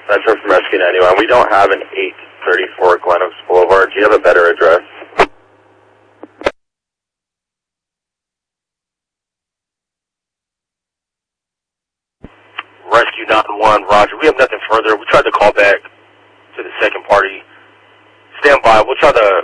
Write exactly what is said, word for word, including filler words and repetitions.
Veteran from Rescue ninety-one. We don't have an eight thirty-four Glen Oaks Boulevard. Do you have a better address? Rescue nine one, Roger. We have nothing further. We tried to call back to the second party. Stand by. We'll try to